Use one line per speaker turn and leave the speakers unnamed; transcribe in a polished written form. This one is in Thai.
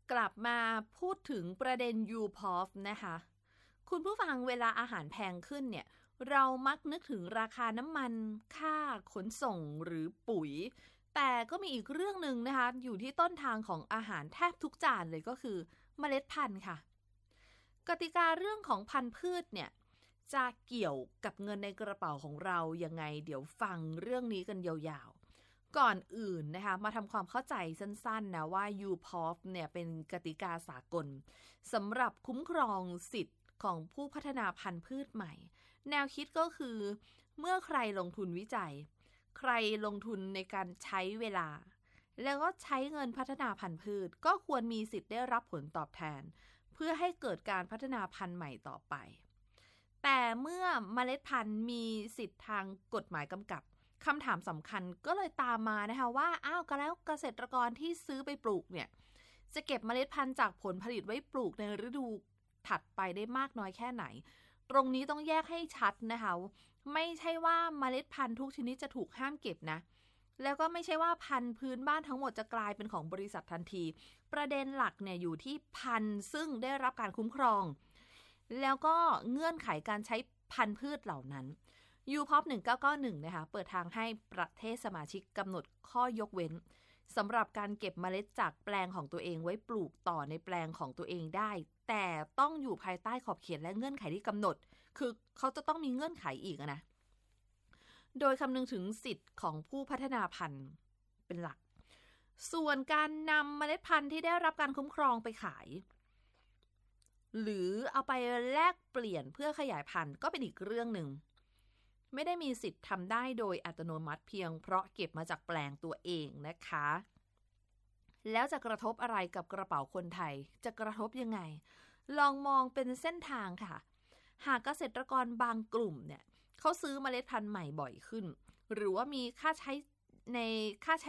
กลับมาพูดถึงประเด็น UPOF นะคะคุณผู้ฟังเวลาอาหารแพงขึ้นเนี่ยเรามักนึกถึงราคาน้ำมันค่าขนส่งหรือปุ๋ยแต่ก็มีอีกเรื่องหนึ่งนะคะอยู่ที่ต้นทางของอาหารแทบทุกจานเลยก็คือเมล็ดพันธุ์ค่ะกติกาเรื่องของพันธุ์พืชเนี่ยจะเกี่ยวกับเงินในกระเป๋าของเรายังไงเดี๋ยวฟังเรื่องนี้กันยาวๆก่อนอื่นนะคะมาทำความเข้าใจสั้นๆนะว่า UPOF เนี่ยเป็นกติกาสากลสำหรับคุ้มครองสิทธิ์ของผู้พัฒนาพันธุ์พืชใหม่แนวคิดก็คือเมื่อใครลงทุนวิจัยใครลงทุนในการใช้เวลาแล้วก็ใช้เงินพัฒนาพันธุ์พืชก็ควรมีสิทธิ์ได้รับผลตอบแทนเพื่อให้เกิดการพัฒนาพันธุ์ใหม่ต่อไปแต่เมื่อเมล็ดพันธุ์มีสิทธิ์ทางกฎหมายกำกับคำถามสำคัญก็เลยตามมานะคะว่าก็แล้วเกษตรกรที่ซื้อไปปลูกเนี่ยจะเก็บเมล็ดพันธุ์จากผลผลิตไว้ปลูกในฤดูถัดไปได้มากน้อยแค่ไหนตรงนี้ต้องแยกให้ชัดนะคะไม่ใช่ว่าเมล็ดพันธุ์ทุกชนิดจะถูกห้ามเก็บนะแล้วก็ไม่ใช่ว่าพันธุ์พื้นบ้านทั้งหมดจะกลายเป็นของบริษัททันทีประเด็นหลักเนี่ยอยู่ที่พันธุ์ซึ่งได้รับการคุ้มครองแล้วก็เงื่อนไขการใช้พันธุ์พืชเหล่านั้น UPOF 1991นะคะเปิดทางให้ประเทศสมาชิกกำหนดข้อยกเว้นสำหรับการเก็บเมล็ดจากแปลงของตัวเองไว้ปลูกต่อในแปลงของตัวเองได้แต่ต้องอยู่ภายใต้ขอบเขตและเงื่อนไขที่กำหนดคือเขาจะต้องมีเงื่อนไขอีกนะโดยคำนึงถึงสิทธิ์ของผู้พัฒนาพันธุ์เป็นหลักส่วนการนำเมล็ดพันธุ์ที่ได้รับการคุ้มครองไปขายหรือเอาไปแลกเปลี่ยนเพื่อขยายพันธุ์ก็เป็นอีกเรื่องหนึ่งไม่ได้มีสิทธิ์ทำได้โดยอัตโนมัติเพียงเพราะเก็บมาจากแปลงตัวเองนะคะแล้วจะกระทบอะไรกับกระเป๋าคนไทยจะกระทบยังไงลองมองเป็นเส้นทางค่ะหากเกษตรกรบางกลุ่มเนี่ยเขาซื้อเมล็ดพันธุ์ใหม่บ่อยขึ้นหรือว่ามีค่าใช้